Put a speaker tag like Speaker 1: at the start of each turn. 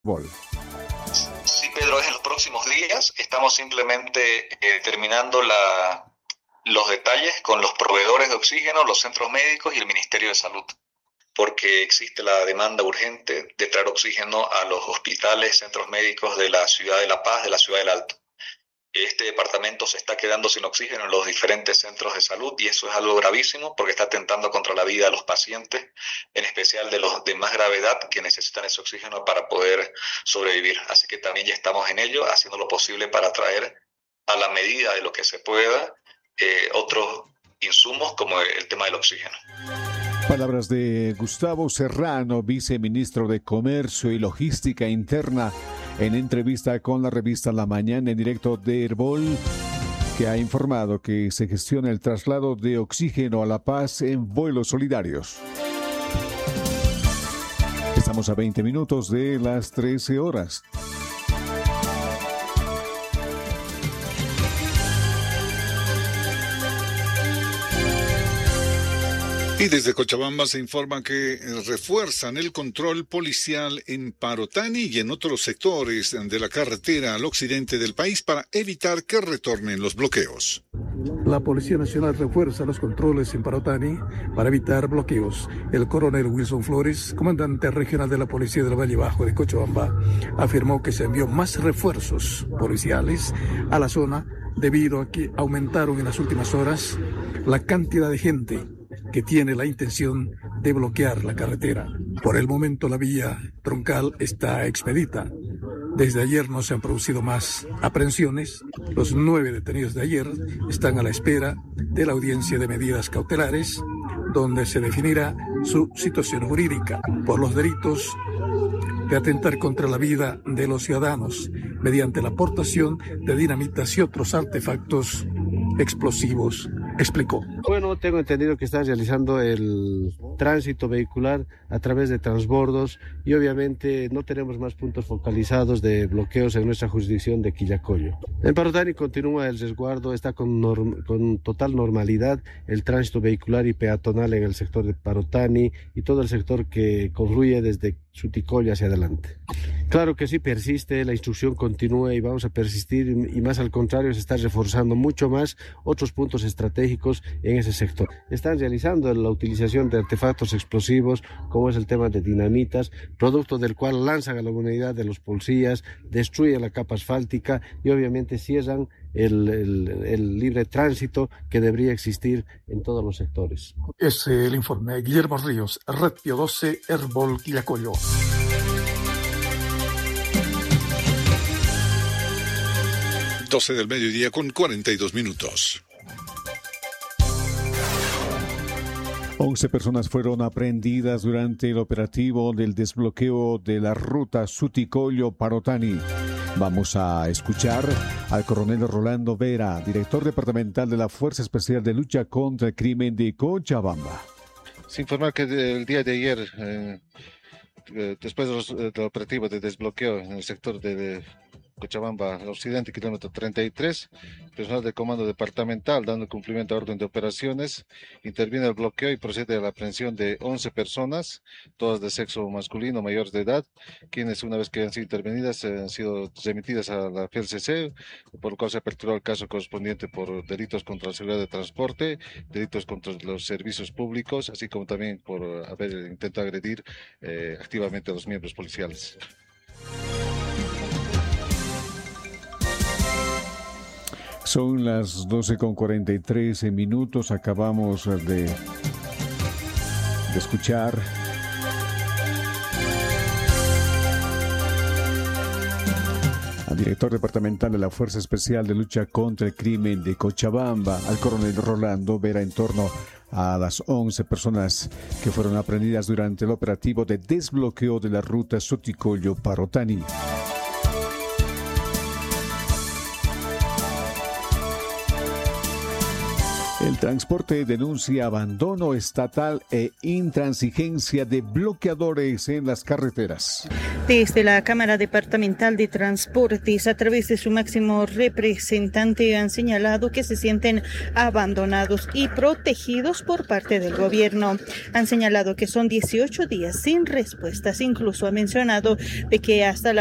Speaker 1: Vol.
Speaker 2: Sí, Pedro, es en los próximos días. Estamos simplemente terminando los detalles con los proveedores de oxígeno, los centros médicos y el Ministerio de Salud, porque existe la demanda urgente de traer oxígeno a los hospitales, centros médicos de la ciudad de La Paz, de la ciudad del Alto. Este departamento se está quedando sin oxígeno en los diferentes centros de salud y eso es algo gravísimo porque está atentando contra la vida de los pacientes, en especial de los de más gravedad que necesitan ese oxígeno para poder sobrevivir. Así que también ya estamos en ello, haciendo lo posible para traer a la medida de lo que se pueda otros insumos como el tema del oxígeno.
Speaker 1: Palabras de Gustavo Serrano, viceministro de Comercio y Logística Interna, en entrevista con la revista La Mañana en directo de Herbol, que ha informado que se gestiona el traslado de oxígeno a La Paz en vuelos solidarios. Estamos a 20 minutos de las 13 horas.
Speaker 3: Y desde Cochabamba se informa que refuerzan el control policial en Parotani y en otros sectores de la carretera al occidente del país para evitar que retornen los bloqueos.
Speaker 4: La Policía Nacional refuerza los controles en Parotani para evitar bloqueos. El coronel Wilson Flores, comandante regional de la Policía del Valle Bajo de Cochabamba, afirmó que se envió más refuerzos policiales a la zona debido a que aumentaron en las últimas horas la cantidad de gente que tiene la intención de bloquear la carretera. Por el momento la vía troncal está expedita. Desde ayer no se han producido más aprehensiones. Los 9 detenidos de ayer están a la espera de la audiencia de medidas cautelares, donde se definirá su situación jurídica por los delitos de atentar contra la vida de los ciudadanos mediante la aportación de dinamitas y otros artefactos explosivos, explicó.
Speaker 5: Bueno, tengo entendido que están realizando el tránsito vehicular a través de transbordos y obviamente no tenemos más puntos focalizados de bloqueos en nuestra jurisdicción de Quillacollo. En Parotani continúa el resguardo, está con total normalidad el tránsito vehicular y peatonal en el sector de Parotani y todo el sector que confluye desde Suticoya hacia adelante. Claro que sí persiste, la instrucción continúa y vamos a persistir y más al contrario se está reforzando mucho más otros puntos estratégicos en ese sector. Están realizando la utilización de artefactos explosivos como es el tema de dinamitas, producto del cual lanzan a la unidad de los policías, destruyen la capa asfáltica y obviamente cierran el libre tránsito que debería existir en todos los sectores.
Speaker 4: Es el informe. Guillermo Ríos, Red Pio 12, Herbol, Quillacollo.
Speaker 3: Doce del mediodía con 42 minutos.
Speaker 1: 11 personas fueron aprehendidas durante el operativo del desbloqueo de la ruta Suticoyo-Parotani. Vamos a escuchar al coronel Rolando Vera, director departamental de la Fuerza Especial de Lucha contra el Crimen de Cochabamba.
Speaker 6: Se informa que el día de ayer, después del operativo de desbloqueo en el sector de Cochabamba Occidente, kilómetro 33, personal de comando departamental dando cumplimiento a orden de operaciones, interviene el bloqueo y procede a la aprehensión de 11 personas, todas de sexo masculino, mayores de edad, quienes una vez que han sido intervenidas han sido remitidas a la FELCC, por lo cual se aperturó el caso correspondiente por delitos contra la seguridad de transporte, delitos contra los servicios públicos, así como también por haber intentado agredir activamente a los miembros policiales.
Speaker 1: Son las 12:43 minutos. Acabamos de escuchar al director departamental de la Fuerza Especial de Lucha contra el Crimen de Cochabamba, al coronel Rolando Vera, en torno a las 11 personas que fueron aprehendidas durante el operativo de desbloqueo de la ruta Suticoyo-Parotani. El transporte denuncia abandono estatal e intransigencia de bloqueadores en las carreteras.
Speaker 7: Desde la Cámara Departamental de Transportes, a través de su máximo representante, han señalado que se sienten abandonados y protegidos por parte del gobierno. Han señalado que son 18 días sin respuestas. Incluso ha mencionado de que hasta la